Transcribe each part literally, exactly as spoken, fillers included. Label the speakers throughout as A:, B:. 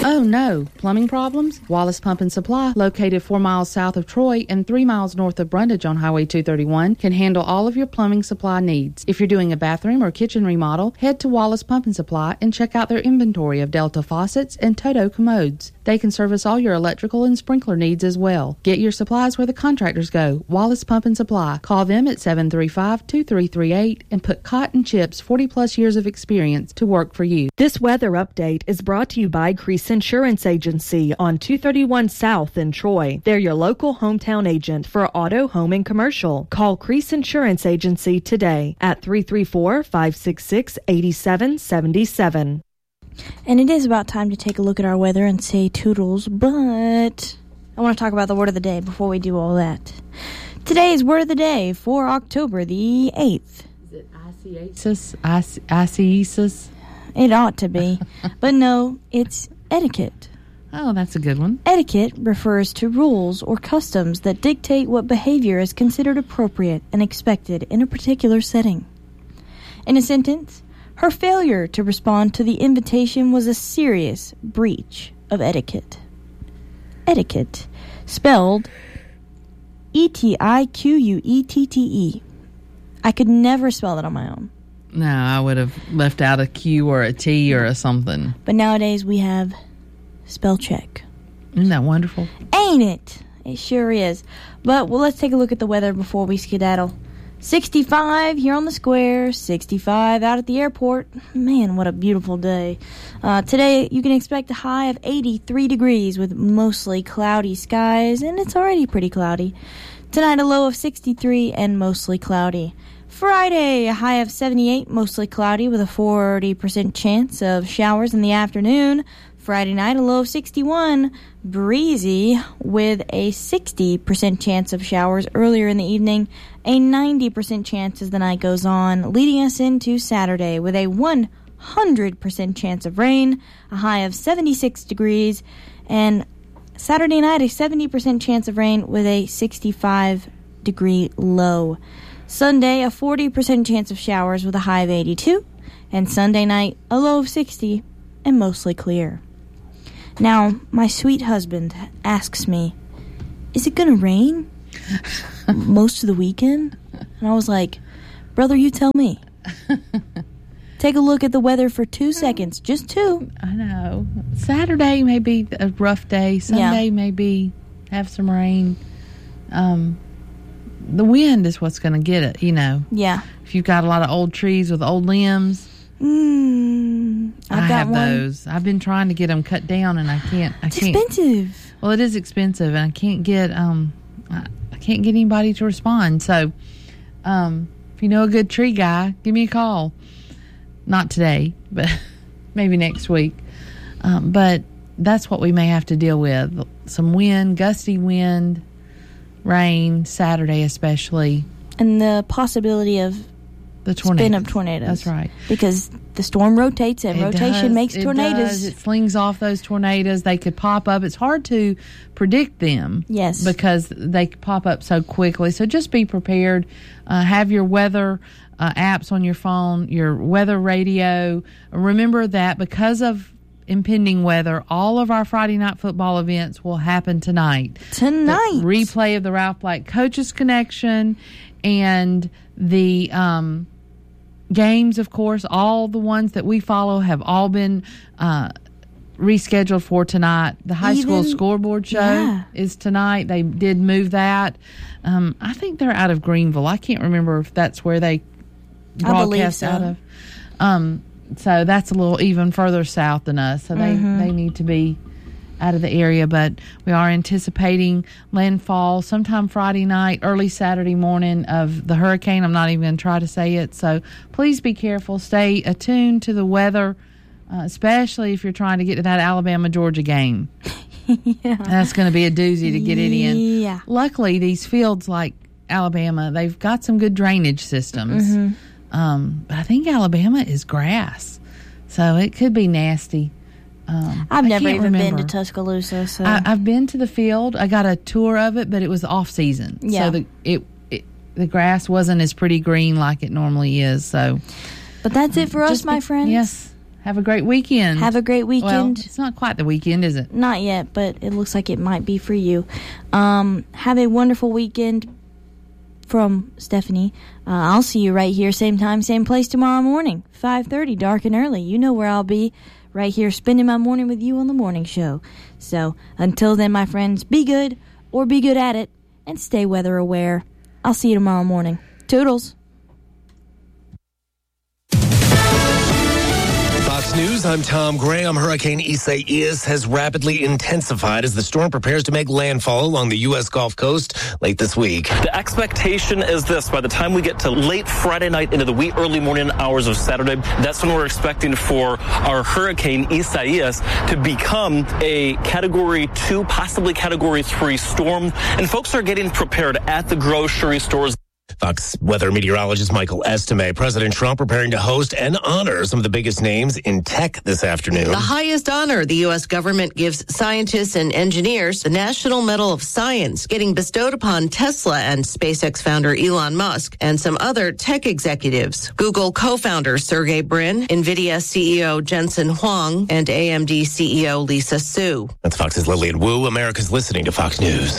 A: Oh no, plumbing problems? Wallace Pump and Supply, located four miles south of Troy and three miles north of Brundage on Highway two thirty-one, can handle all of your plumbing supply needs. If you're doing a bathroom or kitchen remodel, head to Wallace Pump and Supply and check out their inventory of Delta faucets and Toto commodes. They can service all your electrical and sprinkler needs as well. Get your supplies where the contractors go. Wallace Pump and Supply. Call them at seven three five, two three three eight and put Cotton Chip's forty plus years of experience to work for you.
B: This weather update is brought to you by Crease Insurance Agency on two thirty-one South in Troy. They're your local hometown agent for auto, home, and commercial. Call Crease Insurance Agency today at three three four, five six six, eight seven seven seven.
C: And it is about time to take a look at our weather and say toodles, but I want to talk about the word of the day before we do all that. Today's word of the day for October the eighth.
A: Is it Isis? Isis?
C: It ought to be, but no, it's etiquette.
A: Oh, that's a good one.
C: Etiquette refers to rules or customs that dictate what behavior is considered appropriate and expected in a particular setting. In a sentence, her failure to respond to the invitation was a serious breach of etiquette. Etiquette, spelled E T I Q U E T T E. I could never spell that on my own.
A: No, I would have left out a Q or a T or a something.
C: But nowadays we have spell check.
A: Isn't that wonderful?
C: Ain't it? It sure is. But well, let's take a look at the weather before we skedaddle. sixty-five here on the square, sixty-five out at the airport. Man, what a beautiful day. Uh, today, you can expect a high of eighty-three degrees with mostly cloudy skies, and it's already pretty cloudy. Tonight, a low of sixty-three and mostly cloudy. Friday, a high of seventy-eight, mostly cloudy with a forty percent chance of showers in the afternoon. Friday night, a low of sixty-one, breezy with a sixty percent chance of showers earlier in the evening, a ninety percent chance as the night goes on, leading us into Saturday with a one hundred percent chance of rain, a high of seventy-six degrees, and Saturday night, a seventy percent chance of rain with a sixty-five degree low. Sunday, a forty percent chance of showers with a high of eighty-two, and Sunday night, a low of sixty and mostly clear. Now, my sweet husband asks me, is it going to rain most of the weekend? And I was like, brother, you tell me. Take a look at the weather for two seconds, just two.
A: I know. Saturday may be a rough day. Sunday yeah. maybe have some rain. Um, the wind is what's going to get it, you know.
C: Yeah.
A: If you've got a lot of old trees with old limbs.
C: Mm, I've
A: I
C: got
A: have
C: one.
A: those. I've been trying to get them cut down, and I can't. I
C: it's
A: can't.
C: expensive.
A: Well, it is expensive, and I can't get. Um, I, I can't get anybody to respond. So, um, if you know a good tree guy, give me a call. Not today, but maybe next week. Um, but that's what we may have to deal with: some wind, gusty wind, rain. Saturday, especially,
C: and the possibility of
A: the tornadoes.
C: spin of tornadoes.
A: That's right.
C: Because the storm rotates and
A: it
C: rotation
A: does,
C: makes
A: it
C: tornadoes.
A: Does. It slings off those tornadoes. They could pop up. It's hard to predict them.
C: Yes.
A: Because they pop up so quickly. So just be prepared. Uh, have your weather uh, apps on your phone, your weather radio. Remember that because of impending weather, all of our Friday night football events will happen tonight.
C: Tonight.
A: The replay of the Ralph Black Coaches Connection and the um, games, of course, all the ones that we follow have all been uh, rescheduled for tonight. The high
C: Even,
A: school scoreboard show
C: yeah.
A: is tonight. They did move that. Um, I think they're out of Greenville. I can't remember if that's where they broadcast
C: so.
A: out of. Um, so that's a little even further south than us. So they,
C: mm-hmm.
A: they need to be out of the area, but we are anticipating landfall sometime Friday night, early Saturday morning of the hurricane. I'm not even going to try to say it, so please be careful. Stay attuned to the weather, uh, especially if you're trying to get to that Alabama-Georgia game.
C: yeah.
A: That's going to be a doozy to get it in.
C: Yeah.
A: Luckily, these fields like Alabama, they've got some good drainage systems.
C: Mm-hmm.
A: Um, but I think Alabama is grass, so it could be nasty. Um,
C: I've
A: I
C: never
A: can't
C: even
A: remember.
C: been to Tuscaloosa. So
A: I, I've been to the field. I got a tour of it, but it was off season.
C: Yeah.
A: So the it, it the grass wasn't as pretty green like it normally is. So,
C: but that's it for us,
A: just
C: my
A: be,
C: friends.
A: Yes. Have a great weekend.
C: Have a great weekend.
A: Well, it's not quite the weekend, is it?
C: Not yet, but it looks like it might be for you. Um, have a wonderful weekend from Stephanie. Uh, I'll see you right here, same time, same place tomorrow morning, five thirty, dark and early. You know where I'll be, right here, spending my morning with you on the morning show. So until then, my friends, be good or be good at it and stay weather aware. I'll see you tomorrow morning. Toodles.
D: Fox News, I'm Tom Graham. Hurricane Isaias has rapidly intensified as the storm prepares to make landfall along the U S Gulf Coast late this week.
E: The expectation is this. By the time we get to late Friday night into the wee early morning hours of Saturday, that's when we're expecting for our Hurricane Isaias to become a Category two, possibly Category three storm. And folks are getting prepared at the grocery stores.
D: Fox weather meteorologist Michael Estime. President Trump preparing to host and honor some of the biggest names in tech this afternoon.
F: The highest honor the U S government gives scientists and engineers, the National Medal of Science, getting bestowed upon Tesla and SpaceX founder Elon Musk and some other tech executives. Google co-founder Sergey Brin, NVIDIA C E O Jensen Huang, and A M D C E O Lisa Su.
D: That's Fox's Lillian Wu. America's listening to Fox News.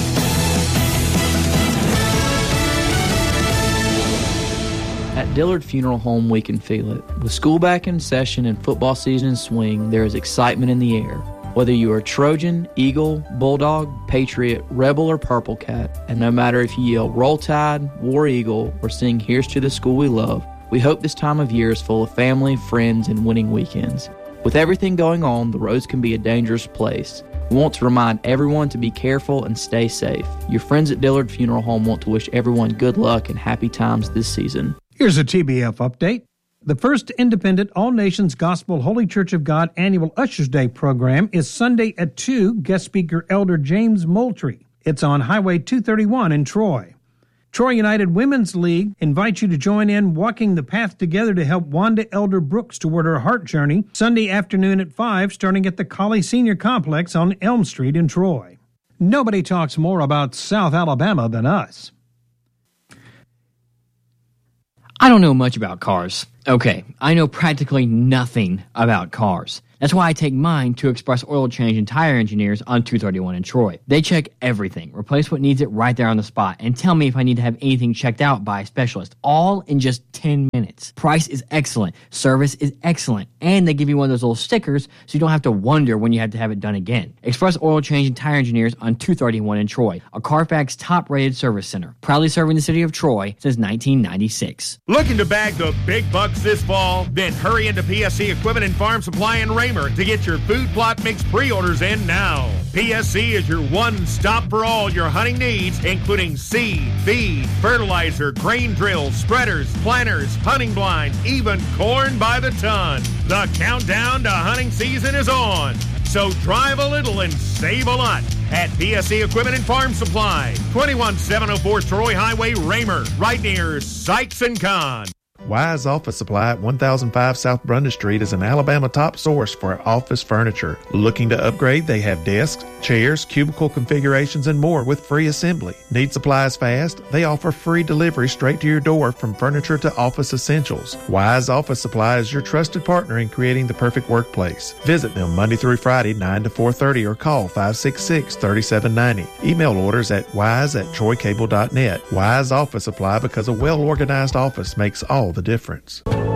G: At Dillard Funeral Home, we can feel it. With school back in session and football season in swing, there is excitement in the air. Whether you are Trojan, Eagle, Bulldog, Patriot, Rebel, or Purple Cat, and no matter if you yell Roll Tide, War Eagle, or sing Here's to the School We Love, we hope this time of year is full of family, friends, and winning weekends. With everything going on, the roads can be a dangerous place. We want to remind everyone to be careful and stay safe. Your friends at Dillard Funeral Home want to wish everyone good luck and happy times this season.
H: Here's a T B F update. The first independent All Nations Gospel Holy Church of God annual Ushers Day program is Sunday at two, guest speaker Elder James Moultrie. It's on Highway two thirty-one in Troy. Troy United Women's League invites you to join in Walking the Path Together to help Wanda Elder Brooks toward her heart journey, Sunday afternoon at five, starting at the Colley Senior Complex on Elm Street in Troy. Nobody talks more about South Alabama than us.
I: I don't know much about cars. Okay, I know practically nothing about cars. That's why I take mine to Express Oil Change and Tire Engineers on two thirty-one in Troy. They check everything, replace what needs it right there on the spot, and tell me if I need to have anything checked out by a specialist, all in just ten minutes. Price is excellent, service is excellent, and they give you one of those little stickers so you don't have to wonder when you have to have it done again. Express Oil Change and Tire Engineers on two thirty-one in Troy, a Carfax top-rated service center, proudly serving the city of Troy since nineteen ninety-six.
J: Looking to bag the big bucks this fall? Then hurry into P S C Equipment and Farm Supply in Raymond to get your food plot mix pre-orders in now. P S C is your one-stop for all your hunting needs, including seed, feed, fertilizer, grain drills, spreaders, planters, hunting blinds, even corn by the ton. The countdown to hunting season is on. So drive a little and save a lot at P S C Equipment and Farm Supply, twenty-one seven oh four Troy Highway, Raymer, right near Sykes and Kahn.
K: Wise Office Supply at one thousand five South Brunda Street is an Alabama top source for office furniture. Looking to upgrade? They have desks, chairs, cubicle configurations, and more with free assembly. Need supplies fast? They offer free delivery straight to your door from furniture to office essentials. Wise Office Supply is your trusted partner in creating the perfect workplace. Visit them Monday through Friday, nine to four thirty, or call five six six, three seven nine zero. Email orders at wise at troy cable dot net. Wise Office Supply, because a well-organized office makes all the difference.